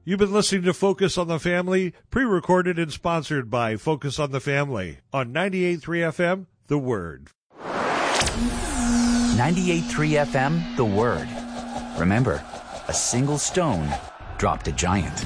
You've been listening to Focus on the Family, pre-recorded and sponsored by Focus on the Family on 98.3 FM, The Word. 98.3 FM, The Word. Remember, a single stone dropped a giant.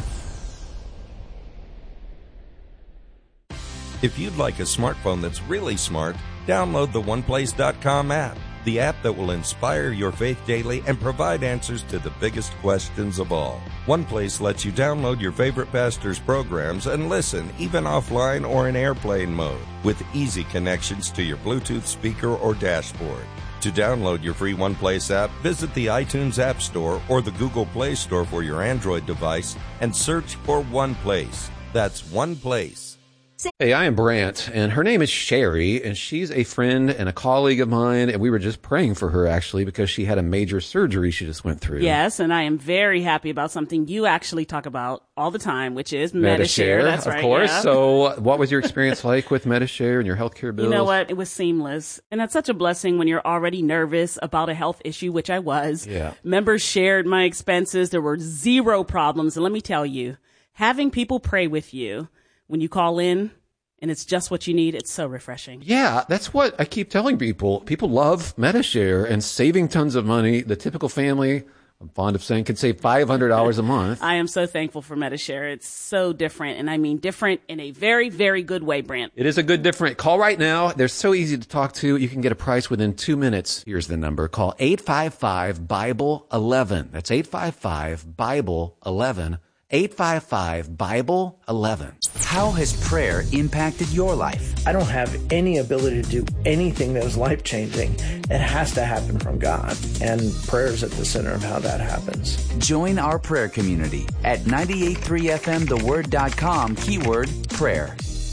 If you'd like a smartphone that's really smart, download the OnePlace.com app, the app that will inspire your faith daily and provide answers to the biggest questions of all. OnePlace lets you download your favorite pastor's programs and listen, even offline or in airplane mode, with easy connections to your Bluetooth speaker or dashboard. To download your free OnePlace app, visit the iTunes App Store or the Google Play Store for your Android device and search for OnePlace. That's OnePlace. Hey, I am Brant, and her name is Sherry, and she's a friend and a colleague of mine, and we were just praying for her, actually, because she had a major surgery she just went through. Yes, and I am very happy about something you actually talk about all the time, which is Medi-Share. That's right, of course. Yeah. So what was your experience like with Medi-Share and your healthcare bills? You know what? It was seamless. And that's such a blessing when you're already nervous about a health issue, which I was. Yeah. Members shared my expenses. There were zero problems. And let me tell you, having people pray with you when you call in, and it's just what you need, it's so refreshing. Yeah, that's what I keep telling people. People love Medi-Share and saving tons of money. The typical family, I'm fond of saying, can save $500 a month. I am so thankful for Medi-Share. It's so different, and I mean different in a very, very good way, Brant. It is a good different. Call right now. They're so easy to talk to. You can get a price within 2 minutes. Here's the number. Call 855-BIBLE-11. That's 855-BIBLE-11. 855-BIBLE-11. How has prayer impacted your life? I don't have any ability to do anything that is life-changing. It has to happen from God, and prayer is at the center of how that happens. Join our prayer community at 98.3fmtheword.com, keyword prayer.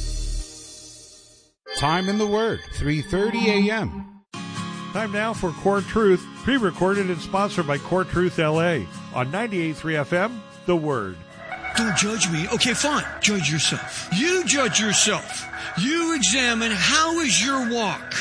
Time in the Word, 3:30 a.m. Time now for Core Truth, pre-recorded and sponsored by Core Truth LA on 98.3 FM, The Word. Don't judge me. Okay, fine. Judge yourself. You judge yourself. You examine how is your walk.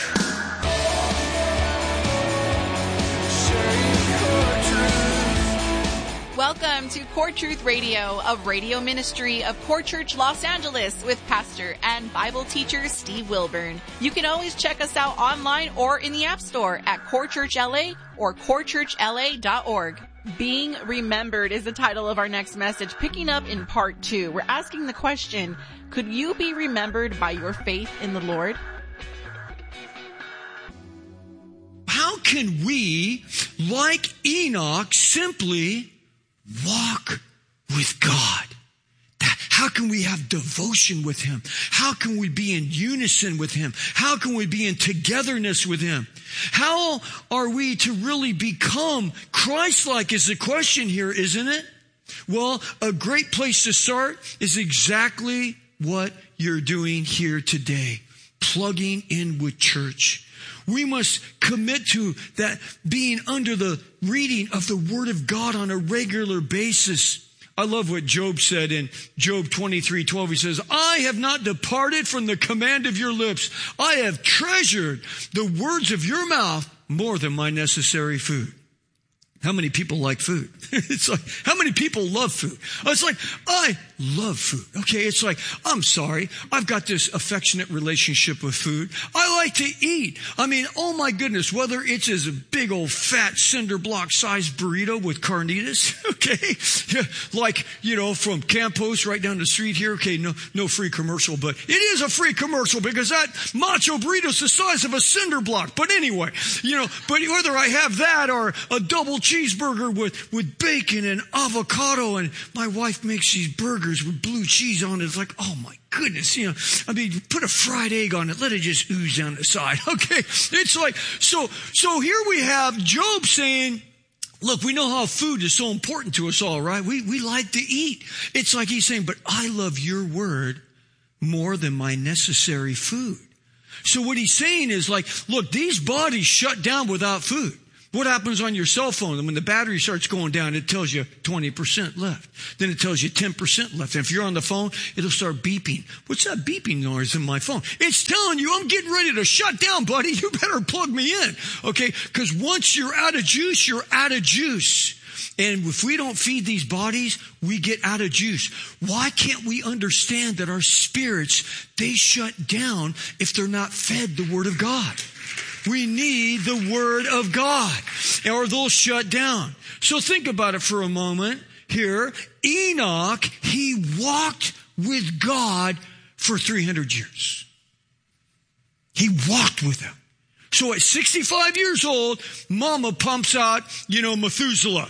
Welcome to Core Truth Radio, a radio ministry of Core Church Los Angeles with pastor and Bible teacher Steve Wilburn. You can always check us out online or in the App Store at Core Church LA or corechurchla.org. Being Remembered is the title of our next message, picking up in part 2. We're asking the question, could you be remembered by your faith in the Lord? How can we, like Enoch, simply walk with God? How can we have devotion with Him? How can we be in unison with Him? How can we be in togetherness with Him? How are we to really become Christ-like is the question here, isn't it? Well, a great place to start is exactly what you're doing here today, plugging in with church. We must commit to that, being under the reading of the Word of God on a regular basis. I love what Job said in Job 23:12. He says, I have not departed from the command of your lips. I have treasured the words of your mouth more than my necessary food. How many people like food? It's like, how many people love food? It's like, I love food. Okay, it's like, I'm sorry, I've got this affectionate relationship with food. I like to eat. I mean, oh my goodness, whether it's as a big old fat cinder block sized burrito with carnitas, okay, yeah, like, you know, from Campos right down the street here. Okay, no free commercial, but it is a free commercial because that macho burrito's the size of a cinder block. But anyway, you know, but whether I have that or a double cheeseburger with bacon and avocado, and my wife makes these burgers with blue cheese on it. It's like, oh my goodness, you know, I mean, put a fried egg on it, let it just ooze down the side. Okay. It's like, so here we have Job saying, look, we know how food is so important to us all, right? We like to eat. It's like he's saying, but I love your word more than my necessary food. So what he's saying is like, look, these bodies shut down without food. What happens on your cell phone? When the battery starts going down, it tells you 20% left. Then it tells you 10% left. And if you're on the phone, it'll start beeping. What's that beeping noise in my phone? It's telling you I'm getting ready to shut down, buddy. You better plug me in. Okay? Because once you're out of juice, you're out of juice. And if we don't feed these bodies, we get out of juice. Why can't we understand that our spirits, they shut down if they're not fed the Word of God? We need the Word of God, or they'll shut down. So think about it for a moment here. Enoch, he walked with God for 300 years. He walked with him. So at 65 years old, mama pumps out, Methuselah.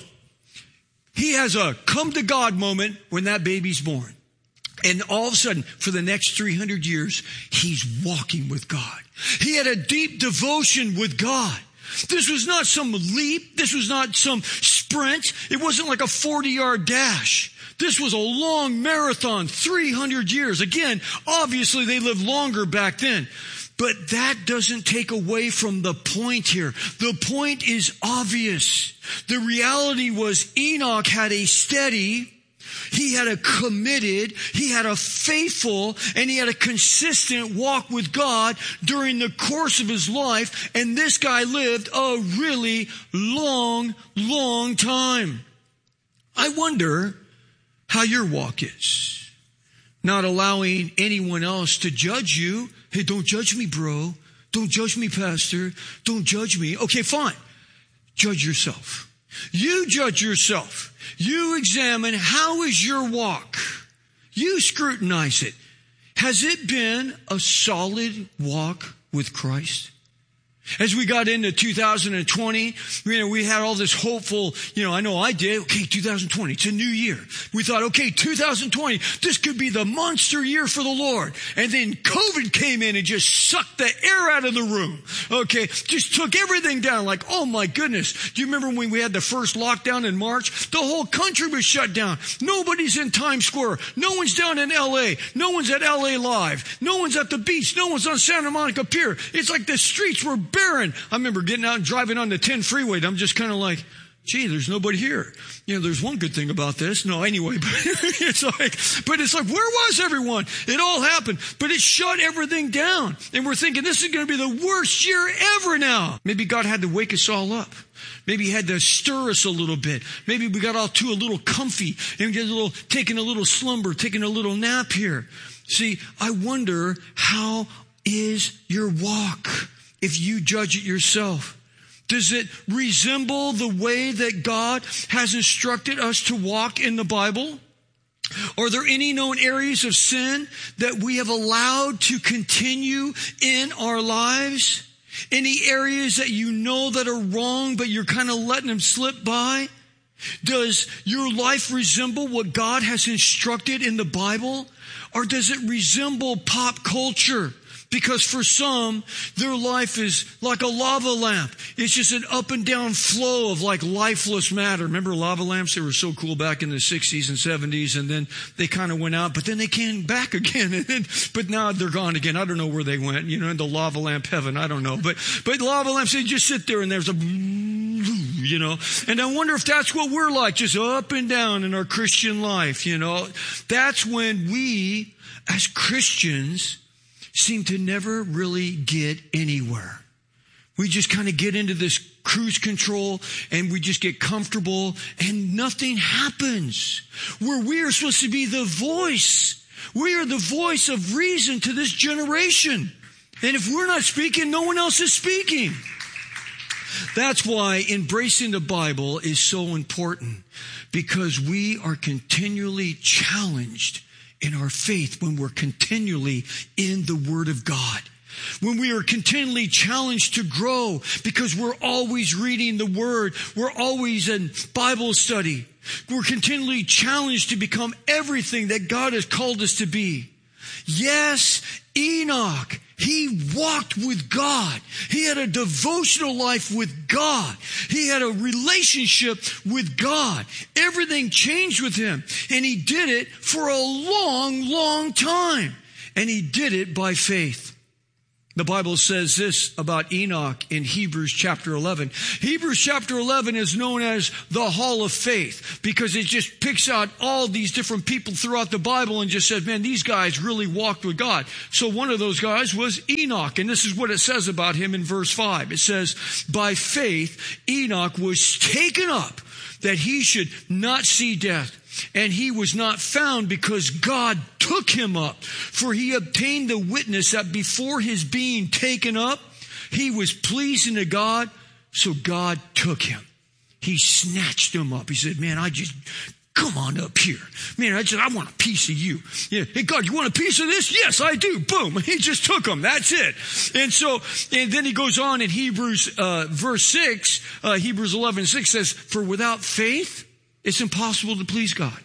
He has a come to God moment when that baby's born. And all of a sudden, for the next 300 years, he's walking with God. He had a deep devotion with God. This was not some leap. This was not some sprint. It wasn't like a 40-yard dash. This was a long marathon, 300 years. Again, obviously they lived longer back then. But that doesn't take away from the point here. The point is obvious. The reality was Enoch had a steady, he had a committed, he had a faithful, and he had a consistent walk with God during the course of his life. And this guy lived a really long, long time. I wonder how your walk is. Not allowing anyone else to judge you. Hey, don't judge me, bro. Don't judge me, pastor. Don't judge me. Okay, fine. Judge yourself. You judge yourself. You examine how is your walk. You scrutinize it. Has it been a solid walk with Christ? As we got into 2020, we had all this hopeful, I know I did. Okay, 2020, it's a new year. We thought, okay, 2020, this could be the monster year for the Lord. And then COVID came in and just sucked the air out of the room. Okay, just took everything down like, oh my goodness. Do you remember when we had the first lockdown in March? The whole country was shut down. Nobody's in Times Square. No one's down in LA. No one's at LA Live. No one's at the beach. No one's on Santa Monica Pier. It's like the streets were barren. I remember getting out and driving on the 10 freeway. And I'm just kind of like, gee, there's nobody here. There's one good thing about this. No, anyway, but it's like, where was everyone? It all happened, but it shut everything down. And we're thinking this is going to be the worst year ever now. Maybe God had to wake us all up. Maybe he had to stir us a little bit. Maybe we got all too a little comfy and taking a little slumber, taking a little nap here. See, I wonder, how is your walk? If you judge it yourself, does it resemble the way that God has instructed us to walk in the Bible? Are there any known areas of sin that we have allowed to continue in our lives? Any areas that you know that are wrong, but you're kind of letting them slip by? Does your life resemble what God has instructed in the Bible? Or does it resemble pop culture? Because for some, their life is like a lava lamp. It's just an up and down flow of like lifeless matter. Remember lava lamps? They were so cool back in the 60s and 70s, and then they kind of went out, but then they came back again. But now they're gone again. I don't know where they went, into lava lamp heaven. I don't know. But lava lamps, they just sit there and there's a, and I wonder if that's what we're like, just up and down in our Christian life, That's when we, as Christians, seem to never really get anywhere. We just kind of get into this cruise control and we just get comfortable and nothing happens. Where we are supposed to be the voice. We are the voice of reason to this generation. And if we're not speaking, no one else is speaking. That's why embracing the Bible is so important, because we are continually challenged in our faith when we're continually in the Word of God. When we are continually challenged to grow because we're always reading the Word. We're always in Bible study. We're continually challenged to become everything that God has called us to be. Yes, Enoch, he walked with God. He had a devotional life with God. He had a relationship with God. Everything changed with him. And he did it for a long, long time. And he did it by faith. The Bible says this about Enoch in Hebrews chapter 11. Hebrews chapter 11 is known as the Hall of Faith because it just picks out all these different people throughout the Bible and just said, man, these guys really walked with God. So one of those guys was Enoch. And this is what it says about him in verse 5. It says, by faith, Enoch was taken up that he should not see death. And he was not found because God took him up. For he obtained the witness that before his being taken up, he was pleasing to God. So God took him. He snatched him up. He said, man, come on up here. Man, I want a piece of you. Yeah. Hey, God, you want a piece of this? Yes, I do. Boom. He just took them. That's it. And then he goes on in Hebrews, verse 6, Hebrews 11:6 says, for without faith, it's impossible to please God.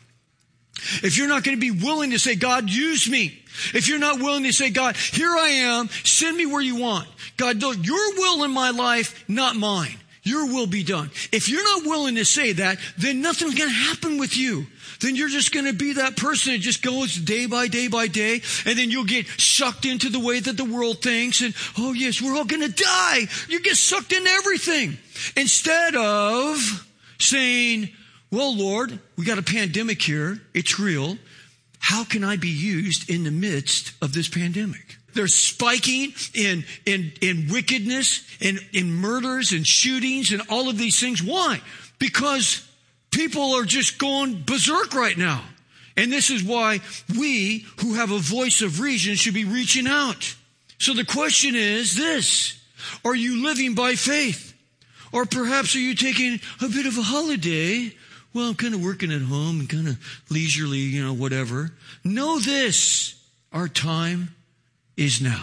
If you're not going to be willing to say, God, use me. If you're not willing to say, God, here I am, send me where you want. God, your will in my life, not mine. Your will be done. If you're not willing to say that, then nothing's going to happen with you. Then you're just going to be that person that just goes day by day by day, and then you'll get sucked into the way that the world thinks, and, oh yes, we're all going to die. You get sucked into everything. Instead of saying, well, Lord, we got a pandemic here. It's real. How can I be used in the midst of this pandemic? They're spiking in wickedness, in murders and shootings and all of these things. Why? Because people are just going berserk right now. And this is why we who have a voice of reason should be reaching out. So the question is this: are you living by faith? Or perhaps are you taking a bit of a holiday? Well, I'm kind of working at home and kind of leisurely, whatever. Know this: our time is now.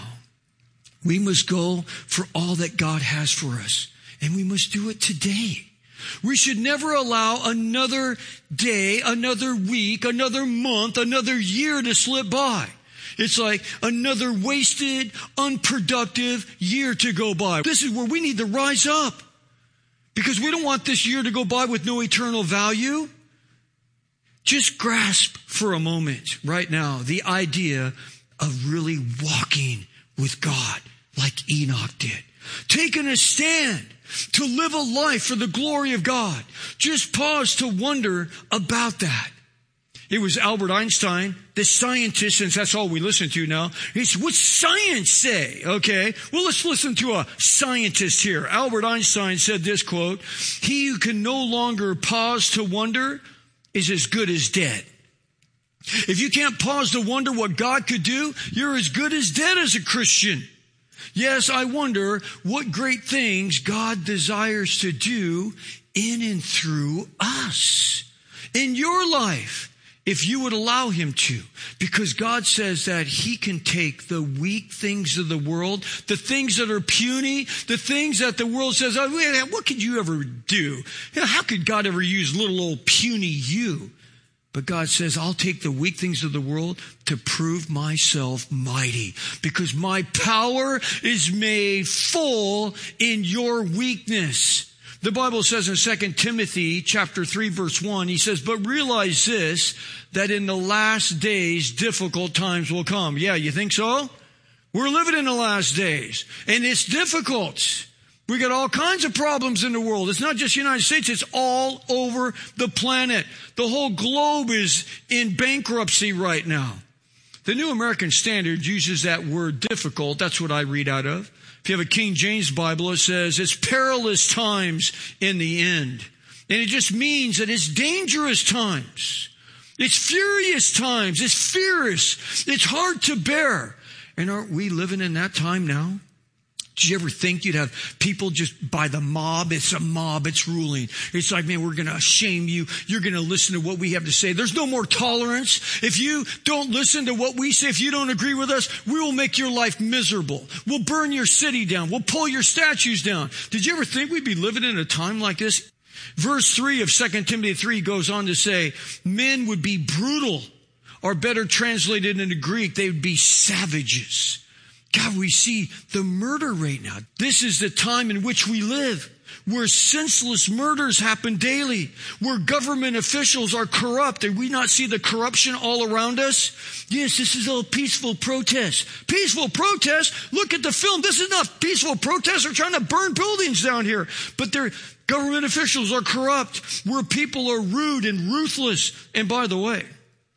We must go for all that God has for us, and we must do it today. We should never allow another day, another week, another month, another year to slip by. It's like another wasted, unproductive year to go by. This is where we need to rise up, because we don't want this year to go by with no eternal value. Just grasp for a moment right now the idea of really walking with God like Enoch did. Taking a stand to live a life for the glory of God. Just pause to wonder about that. It was Albert Einstein, the scientist, since that's all we listen to now. He said, what's science say? Okay, well, let's listen to a scientist here. Albert Einstein said this quote: he who can no longer pause to wonder is as good as dead. If you can't pause to wonder what God could do, you're as good as dead as a Christian. Yes, I wonder what great things God desires to do in and through us, in your life, if you would allow him to. Because God says that he can take the weak things of the world, the things that are puny, the things that the world says, oh, what could you ever do? How could God ever use little old puny you? But God says, I'll take the weak things of the world to prove myself mighty, because my power is made full in your weakness. The Bible says in 2 Timothy chapter 3 verse 1, he says, but realize this, that in the last days difficult times will come. Yeah, you think so? We're living in the last days, and it's difficult. We got all kinds of problems in the world. It's not just the United States. It's all over the planet. The whole globe is in bankruptcy right now. The New American Standard uses that word difficult. That's what I read out of. If you have a King James Bible, it says it's perilous times in the end. And it just means that it's dangerous times. It's furious times. It's fierce. It's hard to bear. And aren't we living in that time now? Did you ever think you'd have people just by the mob? It's a mob. It's ruling. It's like, man, we're going to shame you. You're going to listen to what we have to say. There's no more tolerance. If you don't listen to what we say, if you don't agree with us, we will make your life miserable. We'll burn your city down. We'll pull your statues down. Did you ever think we'd be living in a time like this? Verse 3 of 2 Timothy 3 goes on to say, men would be brutal, or better translated into Greek, they would be savages. God, we see the murder rate now. This is the time in which we live, where senseless murders happen daily, where government officials are corrupt. And we not see the corruption all around us? Yes, this is all peaceful protest. Peaceful protest? Look at the film. This is not peaceful protest. They're trying to burn buildings down here. But their government officials are corrupt, where people are rude and ruthless. And by the way,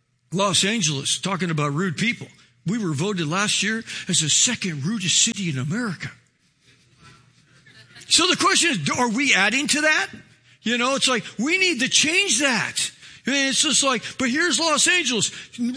Los Angeles, talking about rude people, we were voted last year as the second rudest city in America. So the question is, are we adding to that? It's like, we need to change that. And it's just like, but here's Los Angeles,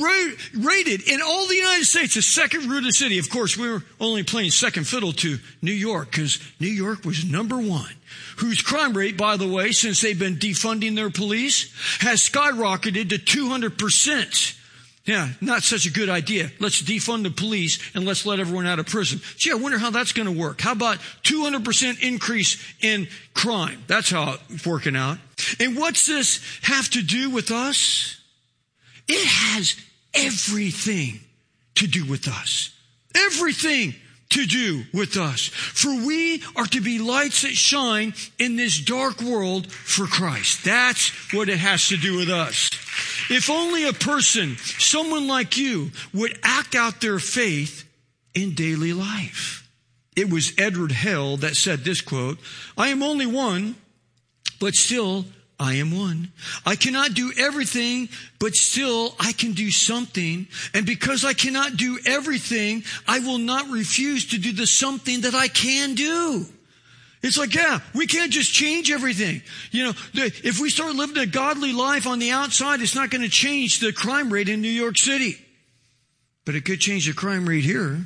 rated in all the United States, the second rooted city. Of course, we were only playing second fiddle to New York because New York was number one. Whose crime rate, by the way, since they've been defunding their police, has skyrocketed to 200%. Yeah, not such a good idea. Let's defund the police and let's let everyone out of prison. Gee, I wonder how that's going to work. How about 200% increase in crime? That's how it's working out. And what's this have to do with us? It has everything to do with us. Everything to do with us. For we are to be lights that shine in this dark world for Christ. That's what it has to do with us. If only a person, someone like you, would act out their faith in daily life. It was Edward Hale that said this quote, I am only one, but still I am one. I cannot do everything, but still I can do something. And because I cannot do everything, I will not refuse to do the something that I can do. It's like, yeah, we can't just change everything. If we start living a godly life on the outside, it's not going to change the crime rate in New York City. But it could change the crime rate here.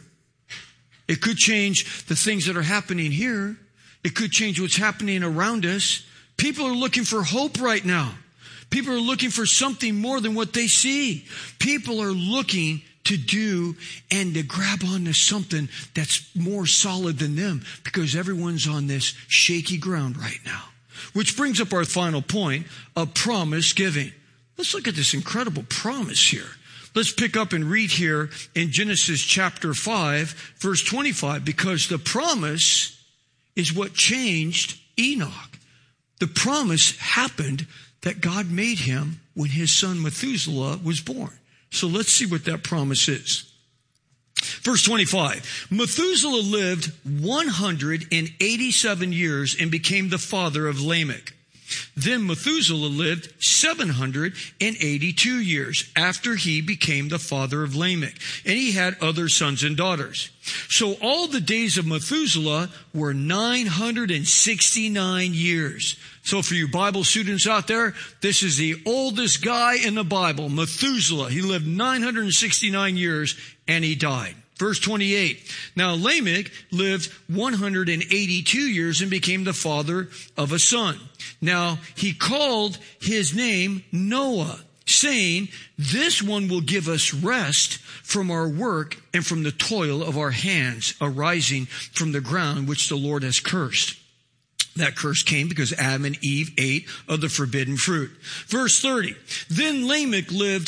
It could change the things that are happening here. It could change what's happening around us. People are looking for hope right now. People are looking for something more than what they see. People are looking to do and to grab onto something that's more solid than them because everyone's on this shaky ground right now. Which brings up our final point of promise giving. Let's look at this incredible promise here. Let's pick up and read here in Genesis chapter 5, verse 25, because the promise is what changed Enoch. The promise happened that God made him when his son Methuselah was born. So let's see what that promise is. Verse 25, Methuselah lived 187 years and became the father of Lamech. Then Methuselah lived 782 years after he became the father of Lamech, and he had other sons and daughters. So all the days of Methuselah were 969 years. So for you Bible students out there, this is the oldest guy in the Bible, Methuselah. He lived 969 years and he died. Verse 28, now Lamech lived 182 years and became the father of a son. Now he called his name Noah, saying, this one will give us rest from our work and from the toil of our hands arising from the ground which the Lord has cursed. That curse came because Adam and Eve ate of the forbidden fruit. Verse 30, then Lamech lived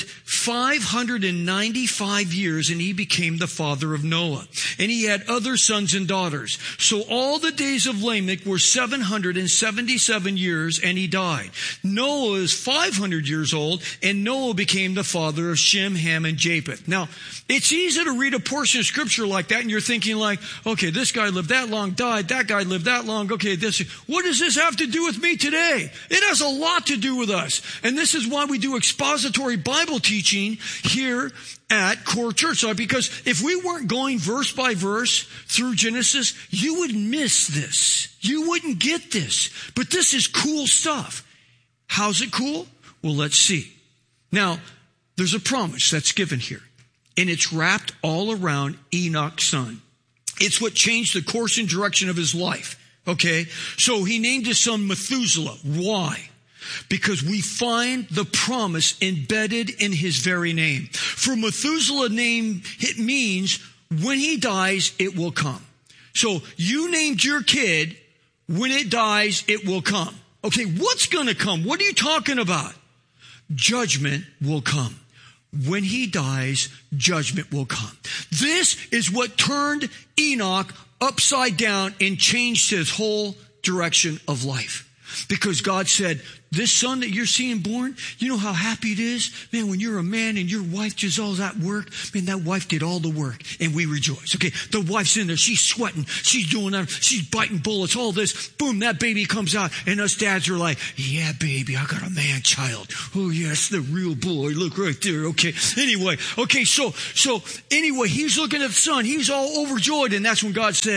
595 years and he became the father of Noah. And he had other sons and daughters. So all the days of Lamech were 777 years and he died. Noah is 500 years old and Noah became the father of Shem, Ham, and Japheth. Now, it's easy to read a portion of scripture like that and you're thinking like, okay, this guy lived that long, died, that guy lived that long, okay, what does this have to do with me today? It has a lot to do with us. And this is why we do expository Bible teaching here at Core Church. Because if we weren't going verse by verse through Genesis, you would miss this. You wouldn't get this. But this is cool stuff. How's it cool? Well, let's see. Now, there's a promise that's given here. And it's wrapped all around Enoch's son. It's what changed the course and direction of his life. Okay, so he named his son Methuselah. Why? Because we find the promise embedded in his very name. For Methuselah name, it means when he dies, it will come. So you named your kid, when it dies, it will come. Okay, what's going to come? What are you talking about? Judgment will come. When he dies, judgment will come. This is what turned Enoch upside down and changed his whole direction of life. Because God said, this son that you're seeing born, you know how happy it is? Man, when you're a man and your wife does all that work, man, that wife did all the work and we rejoice. Okay, the wife's in there, she's sweating, she's doing that, she's biting bullets, all this. Boom, that baby comes out and us dads are like, yeah, baby, I got a man child. Oh, yes, the real boy. Look right there. Okay, anyway, so anyway, he's looking at the son. He's all overjoyed and that's when God says,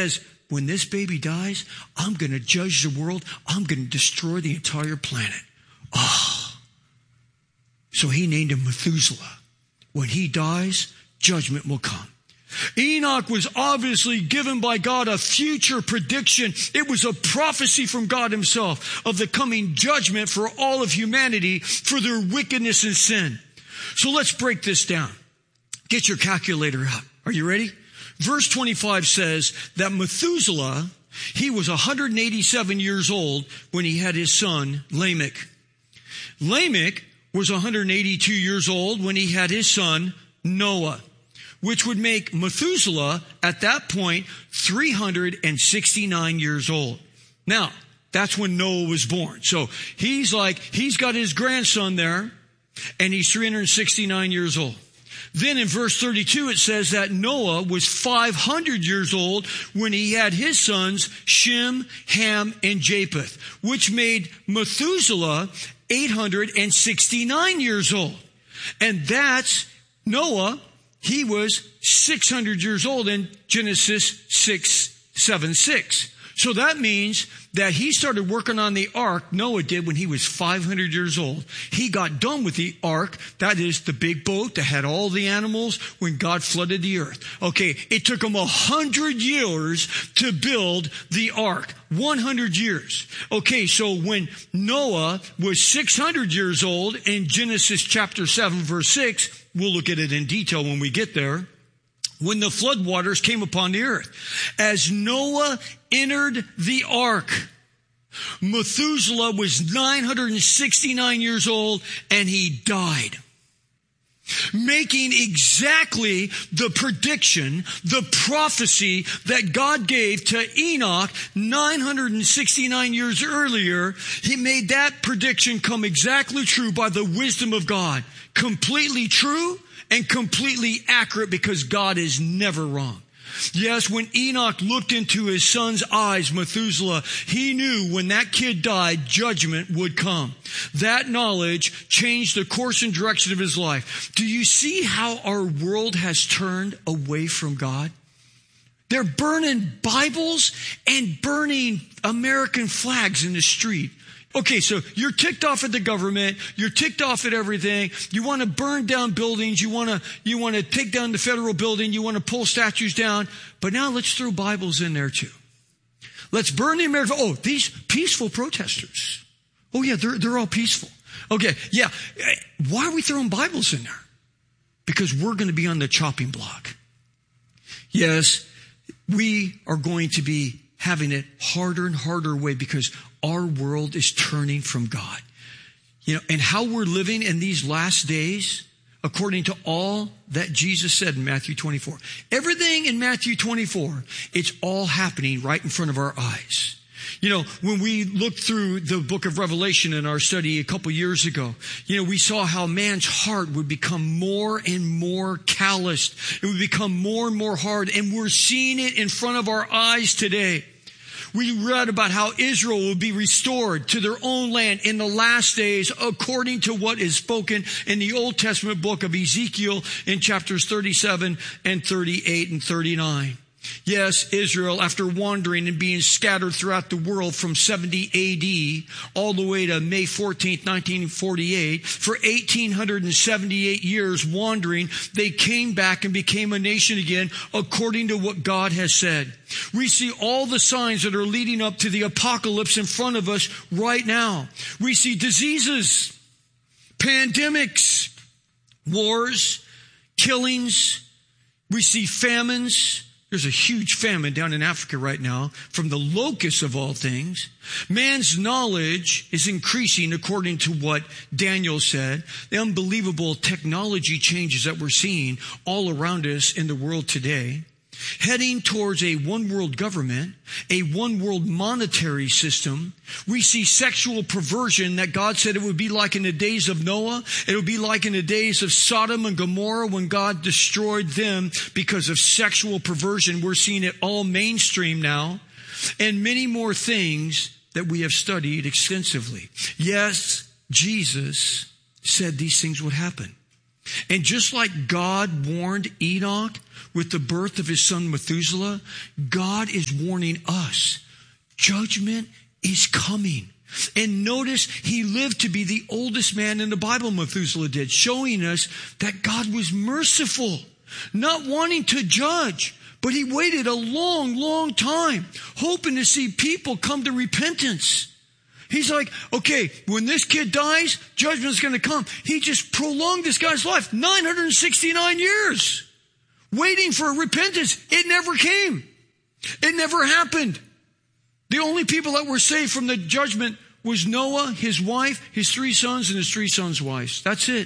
when this baby dies, I'm going to judge the world. I'm going to destroy the entire planet. Oh. So he named him Methuselah. When he dies, judgment will come. Enoch was obviously given by God a future prediction. It was a prophecy from God himself of the coming judgment for all of humanity for their wickedness and sin. So let's break this down. Get your calculator out. Are you ready? Verse 25 says that Methuselah, he was 187 years old when he had his son Lamech. Lamech was 182 years old when he had his son Noah, which would make Methuselah at that point 369 years old. Now, that's when Noah was born. So he's got his grandson there, and he's 369 years old. Then in verse 32, it says that Noah was 500 years old when he had his sons Shem, Ham, and Japheth, which made Methuselah 869 years old. And that's Noah. He was 600 years old in Genesis 6:7-6. So that means that he started working on the ark, Noah did, when he was 500 years old. He got done with the ark, that is the big boat that had all the animals, when God flooded the earth. Okay, it took him 100 years to build the ark. 100 years. Okay, so when Noah was 600 years old in Genesis chapter 7 verse 6, we'll look at it in detail when we get there, when the flood waters came upon the earth. As Noah entered the ark, Methuselah was 969 years old and he died, making exactly the prediction, the prophecy that God gave to Enoch 969 years earlier. He made that prediction come exactly true by the wisdom of God. Completely true and completely accurate, because God is never wrong. Yes, when Enoch looked into his son's eyes, Methuselah, he knew when that kid died, judgment would come. That knowledge changed the course and direction of his life. Do you see how our world has turned away from God? They're burning Bibles and burning American flags in the street. Okay, so you're ticked off at the government. You're ticked off at everything. You want to burn down buildings. You want to take down the federal building. You want to pull statues down. But now let's throw Bibles in there too. Let's burn the American. Oh, these peaceful protesters. Oh yeah, they're all peaceful. Okay, yeah. Why are we throwing Bibles in there? Because we're going to be on the chopping block. Yes, we are going to be having it harder and harder way, because our world is turning from God. You know, and how we're living in these last days, according to all that Jesus said in Matthew 24. Everything in Matthew 24, it's all happening right in front of our eyes. You know, when we looked through the book of Revelation in our study a couple years ago, you know, we saw how man's heart would become more and more calloused. It would become more and more hard, and we're seeing it in front of our eyes today. We read about how Israel will be restored to their own land in the last days, according to what is spoken in the Old Testament book of Ezekiel in chapters 37 and 38 and 39. Yes, Israel, after wandering and being scattered throughout the world from 70 AD all the way to May 14th, 1948, for 1,878 years wandering, they came back and became a nation again according to what God has said. We see all the signs that are leading up to the apocalypse in front of us right now. We see diseases, pandemics, wars, killings. We see famines. There's a huge famine down in Africa right now from the locusts of all things. Man's knowledge is increasing according to what Daniel said. The unbelievable technology changes that we're seeing all around us in the world today. Heading towards a one world government, a one world monetary system. We see sexual perversion that God said it would be like in the days of Noah. It would be like in the days of Sodom and Gomorrah when God destroyed them because of sexual perversion. We're seeing it all mainstream now. And many more things that we have studied extensively. Yes, Jesus said these things would happen. And just like God warned Enoch with the birth of his son Methuselah, God is warning us. Judgment is coming. And notice he lived to be the oldest man in the Bible, Methuselah did, showing us that God was merciful, not wanting to judge. But he waited a long, long time, hoping to see people come to repentance. He's like, okay, when this kid dies, judgment's going to come. He just prolonged this guy's life, 969 years, waiting for repentance. It never came. It never happened. The only people that were saved from the judgment was Noah, his wife, his 3 sons, and his 3 sons' wives. That's it.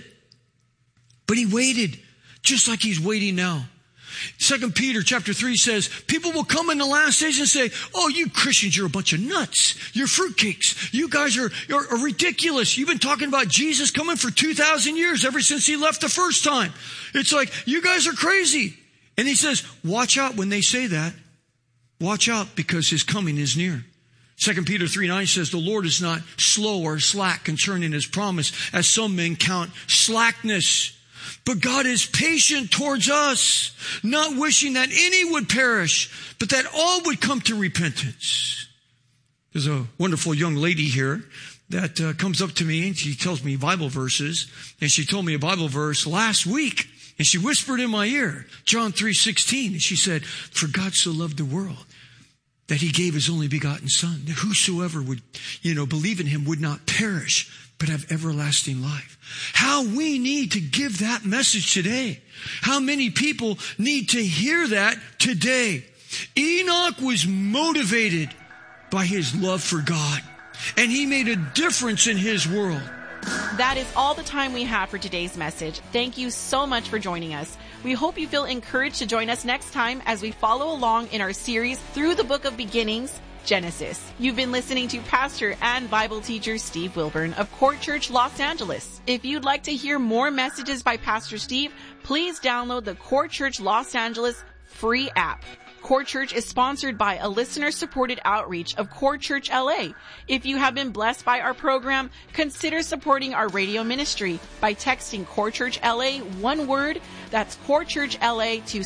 But he waited, just like he's waiting now. 2 Peter chapter 3 says, people will come in the last days and say, oh, you Christians, you're a bunch of nuts. You're fruitcakes. You guys are ridiculous. You've been talking about Jesus coming for 2,000 years, ever since he left the first time. It's like, you guys are crazy. And he says, watch out when they say that. Watch out, because his coming is near. 2 Peter 3:9 says, the Lord is not slow or slack concerning his promise, as some men count slackness. But God is patient towards us, not wishing that any would perish, but that all would come to repentance. There's a wonderful young lady here that comes up to me and she tells me Bible verses. And she told me a Bible verse last week. And she whispered in my ear, John 3:16. And she said, for God so loved the world that he gave his only begotten son, that whosoever would, believe in him would not perish, but have everlasting life. How we need to give that message today. How many people need to hear that today? Enoch was motivated by his love for God, and he made a difference in his world. That is all the time we have for today's message. Thank you so much for joining us. We hope you feel encouraged to join us next time as we follow along in our series through the book of beginnings, Genesis. You've been listening to pastor and Bible teacher Steve Wilburn of Court Church, Los Angeles. If you'd like to hear more messages by Pastor Steve, please download the Court Church Los Angeles free app. Court Church is sponsored by a listener-supported outreach of Court Church LA. If you have been blessed by our program, consider supporting our radio ministry by texting Court Church LA, one word, that's Court Church LA, to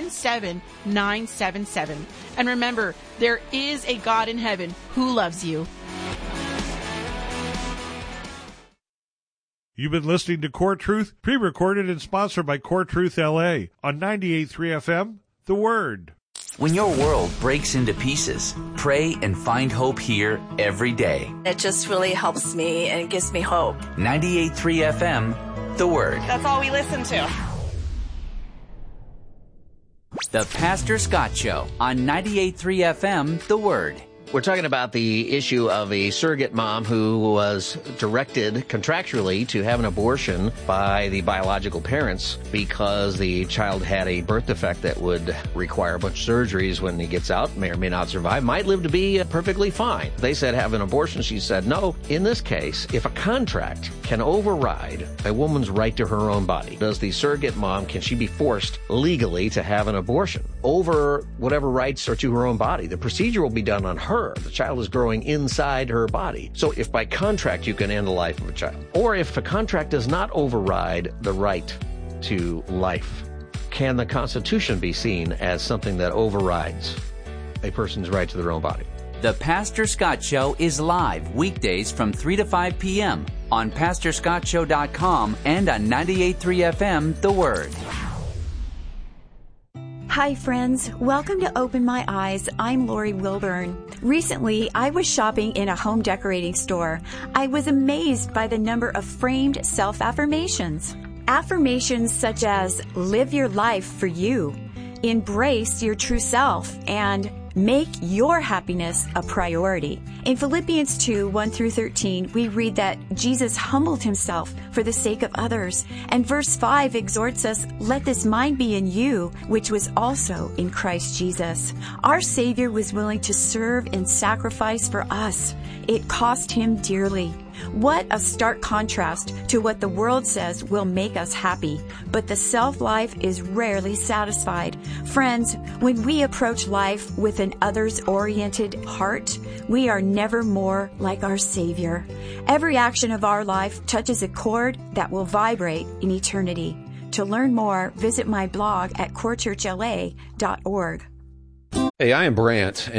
77977. And remember, there is a God in heaven who loves you. You've been listening to Core Truth, pre-recorded and sponsored by Core Truth LA on 98.3 FM, The Word. When your world breaks into pieces, pray and find hope here every day. It just really helps me and it gives me hope. 98.3 FM, The Word. That's all we listen to. The Pastor Scott Show on 98.3 FM, The Word. We're talking about the issue of a surrogate mom who was directed contractually to have an abortion by the biological parents because the child had a birth defect that would require a bunch of surgeries when he gets out, may or may not survive, might live to be perfectly fine. They said have an abortion. She said no. In this case, if a contract can override a woman's right to her own body, does the surrogate mom, can she be forced legally to have an abortion over whatever rights are to her own body? The procedure will be done on her. The child is growing inside her body. So if by contract you can end the life of a child, or if a contract does not override the right to life, can the Constitution be seen as something that overrides a person's right to their own body? The Pastor Scott Show is live weekdays from 3 to 5 p.m. on PastorScottShow.com and on 98.3 FM, The Word. Hi friends, welcome to Open My Eyes. I'm Lori Wilburn. Recently, I was shopping in a home decorating store. I was amazed by the number of framed self-affirmations. Affirmations such as, live your life for you, embrace your true self, and make your happiness a priority. In Philippians 2, 1-13, we read that Jesus humbled himself for the sake of others. And verse 5 exhorts us, let this mind be in you, which was also in Christ Jesus. Our Savior was willing to serve and sacrifice for us. It cost him dearly. What a stark contrast to what the world says will make us happy. But the self-life is rarely satisfied. Friends, when we approach life with an others-oriented heart, we are never more like our Savior. Every action of our life touches a chord that will vibrate in eternity. To learn more, visit my blog at corechurchla.org. Hey, I am Brant.